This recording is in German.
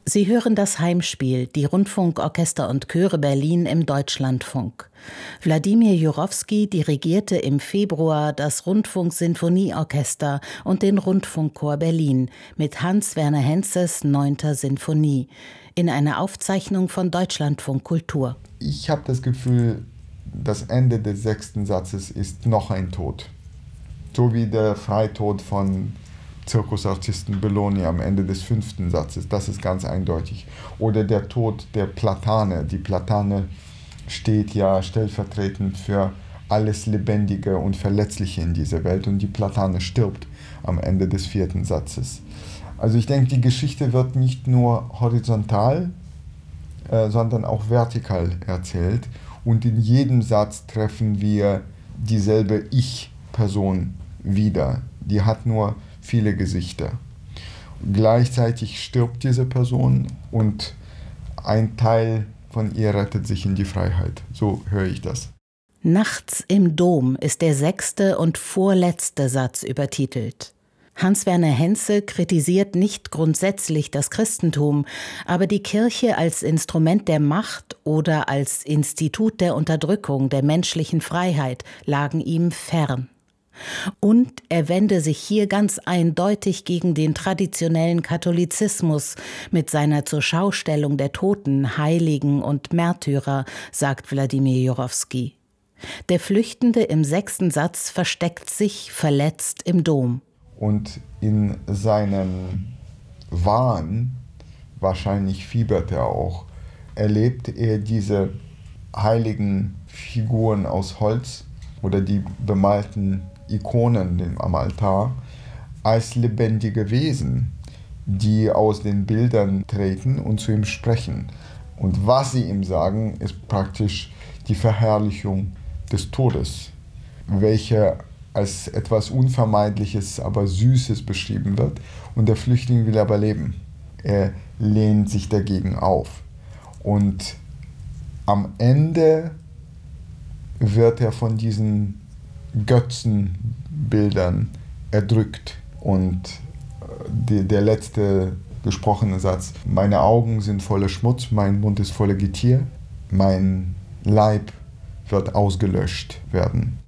Sie hören das Heimspiel, die Rundfunkorchester und Chöre Berlin im Deutschlandfunk. Wladimir Jurowski dirigierte im Februar das Rundfunksinfonieorchester und den Rundfunkchor Berlin mit Hans-Werner Henzes 9. Sinfonie in einer Aufzeichnung von Deutschlandfunk Kultur. Ich habe das Gefühl, das Ende des 6. Satzes ist noch ein Tod. So wie der Freitod von Zirkusartisten Belloni am Ende des 5. Satzes, das ist ganz eindeutig. Oder der Tod der Platane. Die Platane steht ja stellvertretend für alles Lebendige und Verletzliche in dieser Welt und die Platane stirbt am Ende des 4. Satzes. Also ich denke, die Geschichte wird nicht nur horizontal, sondern auch vertikal erzählt und in jedem Satz treffen wir dieselbe Ich-Person wieder. Die hat nur viele Gesichter. Gleichzeitig stirbt diese Person und ein Teil von ihr rettet sich in die Freiheit. So höre ich das. Nachts im Dom ist der 6. und vorletzte Satz übertitelt. Hans-Werner Henze kritisiert nicht grundsätzlich das Christentum, aber die Kirche als Instrument der Macht oder als Institut der Unterdrückung der menschlichen Freiheit lagen ihm fern. Und er wende sich hier ganz eindeutig gegen den traditionellen Katholizismus mit seiner Zurschaustellung der Toten, Heiligen und Märtyrer, sagt Wladimir Jurowski. Der Flüchtende im 6. Satz versteckt sich verletzt im Dom. Und in seinem Wahn, wahrscheinlich fiebert er auch, erlebt er diese heiligen Figuren aus Holz oder die bemalten Ikonen am Altar als lebendige Wesen, die aus den Bildern treten und zu ihm sprechen. Und was sie ihm sagen, ist praktisch die Verherrlichung des Todes, welche als etwas Unvermeidliches, aber Süßes beschrieben wird. Und der Flüchtling will aber leben. Er lehnt sich dagegen auf. Und am Ende wird er von diesen Götzenbildern erdrückt. Und der letzte gesprochene Satz: Meine Augen sind voller Schmutz, mein Mund ist voller Getier, mein Leib wird ausgelöscht werden.